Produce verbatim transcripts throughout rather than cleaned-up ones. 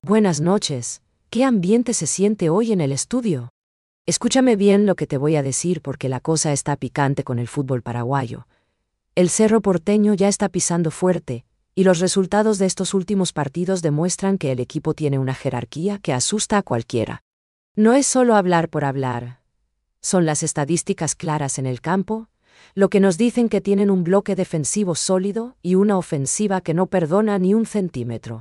Buenas noches. ¿Qué ambiente se siente hoy en el estudio? Escúchame bien lo que te voy a decir porque la cosa está picante con el fútbol paraguayo. El Cerro Porteño ya está pisando fuerte, y los resultados de estos últimos partidos demuestran que el equipo tiene una jerarquía que asusta a cualquiera. No es solo hablar por hablar. Son las estadísticas claras en el campo, lo que nos dicen que tienen un bloque defensivo sólido y una ofensiva que no perdona ni un centímetro.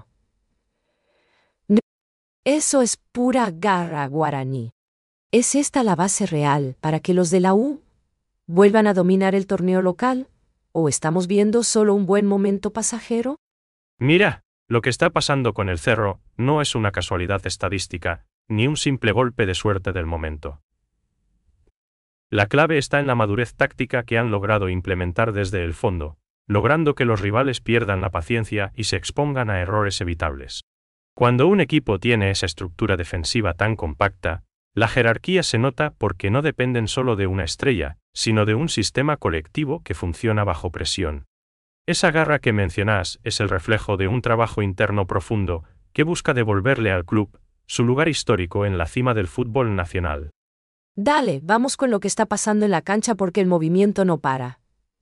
Eso es pura garra guaraní. ¿Es esta la base real para que los de la U vuelvan a dominar el torneo local? ¿O estamos viendo solo un buen momento pasajero? Mira, lo que está pasando con el Cerro no es una casualidad estadística, ni un simple golpe de suerte del momento. La clave está en la madurez táctica que han logrado implementar desde el fondo, logrando que los rivales pierdan la paciencia y se expongan a errores evitables. Cuando un equipo tiene esa estructura defensiva tan compacta, la jerarquía se nota porque no dependen solo de una estrella, sino de un sistema colectivo que funciona bajo presión. Esa garra que mencionas es el reflejo de un trabajo interno profundo que busca devolverle al club su lugar histórico en la cima del fútbol nacional. Dale, vamos con lo que está pasando en la cancha porque el movimiento no para.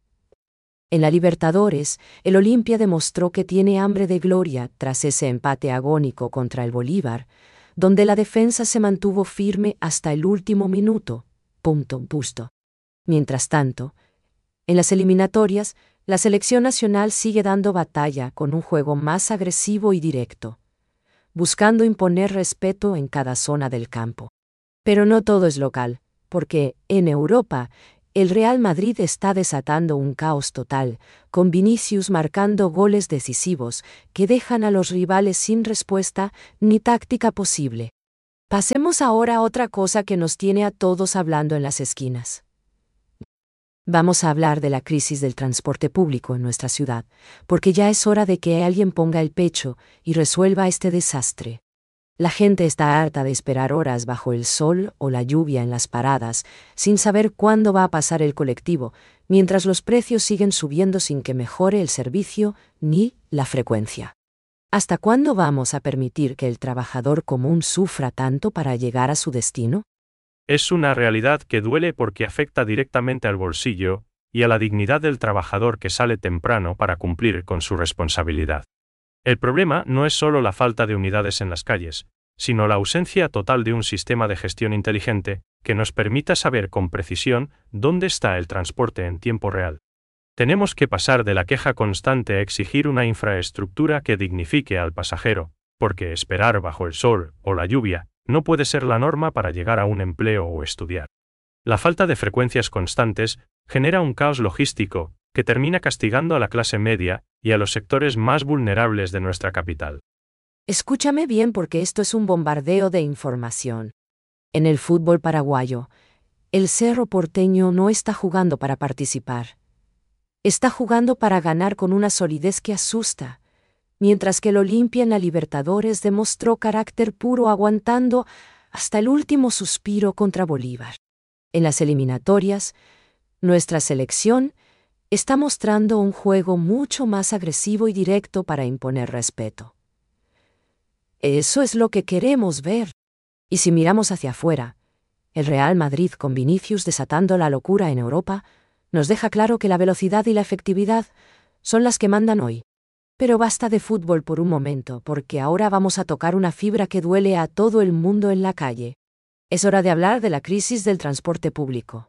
En la Libertadores, el Olimpia demostró que tiene hambre de gloria tras ese empate agónico contra el Bolívar, donde la defensa se mantuvo firme hasta el último minuto. Punto, busto. Mientras tanto, en las eliminatorias, la selección nacional sigue dando batalla con un juego más agresivo y directo, buscando imponer respeto en cada zona del campo. Pero no todo es local, porque, en Europa, el Real Madrid está desatando un caos total, con Vinicius marcando goles decisivos que dejan a los rivales sin respuesta ni táctica posible. Pasemos ahora a otra cosa que nos tiene a todos hablando en las esquinas. Vamos a hablar de la crisis del transporte público en nuestra ciudad, porque ya es hora de que alguien ponga el pecho y resuelva este desastre. La gente está harta de esperar horas bajo el sol o la lluvia en las paradas, sin saber cuándo va a pasar el colectivo, mientras los precios siguen subiendo sin que mejore el servicio ni la frecuencia. ¿Hasta cuándo vamos a permitir que el trabajador común sufra tanto para llegar a su destino? Es una realidad que duele porque afecta directamente al bolsillo y a la dignidad del trabajador que sale temprano para cumplir con su responsabilidad. El problema no es solo la falta de unidades en las calles, sino la ausencia total de un sistema de gestión inteligente que nos permita saber con precisión dónde está el transporte en tiempo real. Tenemos que pasar de la queja constante a exigir una infraestructura que dignifique al pasajero, porque esperar bajo el sol o la lluvia no puede ser la norma para llegar a un empleo o estudiar. La falta de frecuencias constantes genera un caos logístico que termina castigando a la clase media y a los sectores más vulnerables de nuestra capital. Escúchame bien porque esto es un bombardeo de información. En el fútbol paraguayo, el Cerro Porteño no está jugando para participar. Está jugando para ganar con una solidez que asusta, mientras que el Olimpia en la Libertadores demostró carácter puro aguantando hasta el último suspiro contra Bolívar. En las eliminatorias, nuestra selección está mostrando un juego mucho más agresivo y directo para imponer respeto. Eso es lo que queremos ver. Y si miramos hacia afuera, el Real Madrid con Vinicius desatando la locura en Europa nos deja claro que la velocidad y la efectividad son las que mandan hoy. Pero basta de fútbol por un momento, porque ahora vamos a tocar una fibra que duele a todo el mundo en la calle. Es hora de hablar de la crisis del transporte público.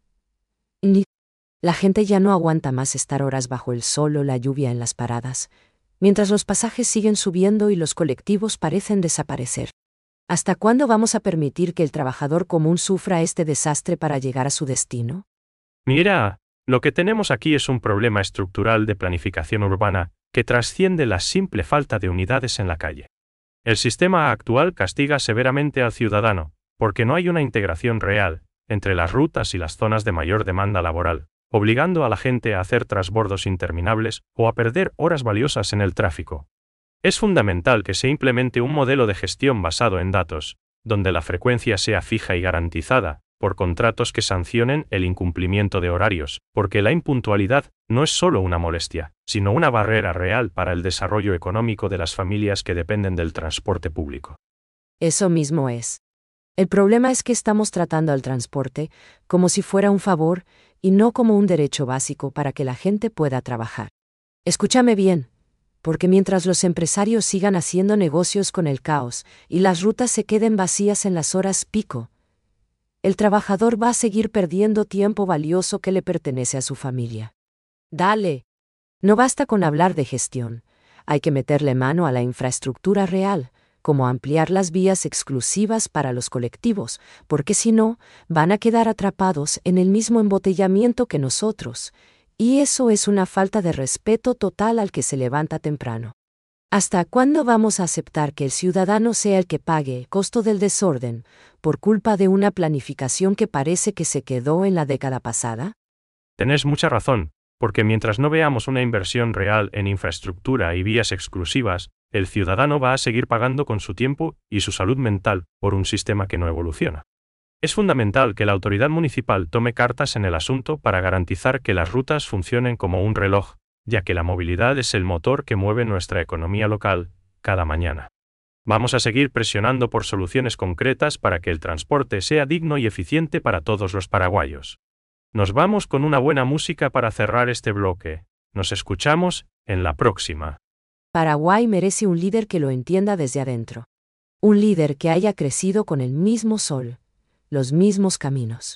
La gente ya no aguanta más estar horas bajo el sol o la lluvia en las paradas, mientras los pasajes siguen subiendo y los colectivos parecen desaparecer. ¿Hasta cuándo vamos a permitir que el trabajador común sufra este desastre para llegar a su destino? Mira, lo que tenemos aquí es un problema estructural de planificación urbana que trasciende la simple falta de unidades en la calle. El sistema actual castiga severamente al ciudadano, porque no hay una integración real entre las rutas y las zonas de mayor demanda laboral, obligando a la gente a hacer transbordos interminables o a perder horas valiosas en el tráfico. Es fundamental que se implemente un modelo de gestión basado en datos, donde la frecuencia sea fija y garantizada, por contratos que sancionen el incumplimiento de horarios, porque la impuntualidad no es solo una molestia, sino una barrera real para el desarrollo económico de las familias que dependen del transporte público. Eso mismo es. El problema es que estamos tratando al transporte como si fuera un favor y no como un derecho básico para que la gente pueda trabajar. Escúchame bien, porque mientras los empresarios sigan haciendo negocios con el caos y las rutas se queden vacías en las horas pico, el trabajador va a seguir perdiendo tiempo valioso que le pertenece a su familia. Dale. No basta con hablar de gestión, hay que meterle mano a la infraestructura real, como ampliar las vías exclusivas para los colectivos, porque si no, van a quedar atrapados en el mismo embotellamiento que nosotros, y eso es una falta de respeto total al que se levanta temprano. ¿Hasta cuándo vamos a aceptar que el ciudadano sea el que pague el costo del desorden por culpa de una planificación que parece que se quedó en la década pasada? Tenés mucha razón, porque mientras no veamos una inversión real en infraestructura y vías exclusivas, el ciudadano va a seguir pagando con su tiempo y su salud mental por un sistema que no evoluciona. Es fundamental que la autoridad municipal tome cartas en el asunto para garantizar que las rutas funcionen como un reloj, ya que la movilidad es el motor que mueve nuestra economía local, cada mañana. Vamos a seguir presionando por soluciones concretas para que el transporte sea digno y eficiente para todos los paraguayos. Nos vamos con una buena música para cerrar este bloque. Nos escuchamos en la próxima. Paraguay merece un líder que lo entienda desde adentro. Un líder que haya crecido con el mismo sol, los mismos caminos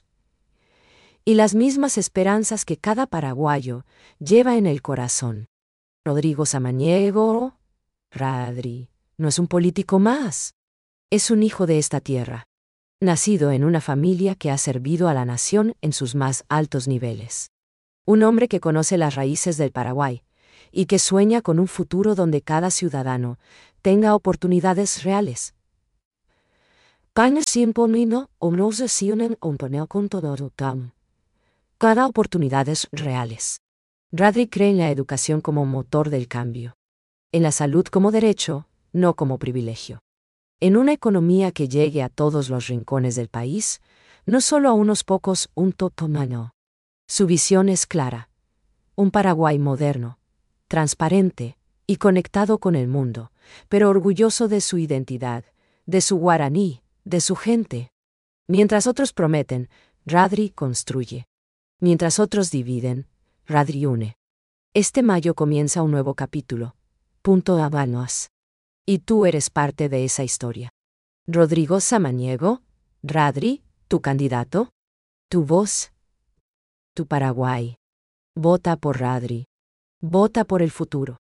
y las mismas esperanzas que cada paraguayo lleva en el corazón. Rodrigo Samaniego, Radri, no es un político más. Es un hijo de esta tierra, nacido en una familia que ha servido a la nación en sus más altos niveles. Un hombre que conoce las raíces del Paraguay y que sueña con un futuro donde cada ciudadano tenga oportunidades reales. Cada oportunidades reales. Radri cree en la educación como motor del cambio. En la salud como derecho, no como privilegio. En una economía que llegue a todos los rincones del país, no solo a unos pocos, un totomano. Su visión es clara. Un Paraguay moderno, transparente y conectado con el mundo, pero orgulloso de su identidad, de su guaraní, de su gente. Mientras otros prometen, Radri construye. Mientras otros dividen, Radri une. Este mayo comienza un nuevo capítulo. Punto Habanos. Y tú eres parte de esa historia. Rodrigo Samaniego, Radri, tu candidato, tu voz, tu Paraguay. Vota por Radri. Vota por el futuro.